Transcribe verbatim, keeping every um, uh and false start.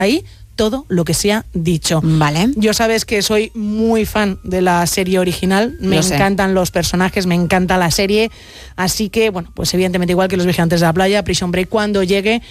ahí todo lo que se ha dicho. Vale. Yo sabes que soy muy fan de la serie original, me Lo sé. encantan los personajes, me encanta la serie, así que, bueno, pues evidentemente igual que Los Vigilantes de la Playa, Prison Break cuando llegue,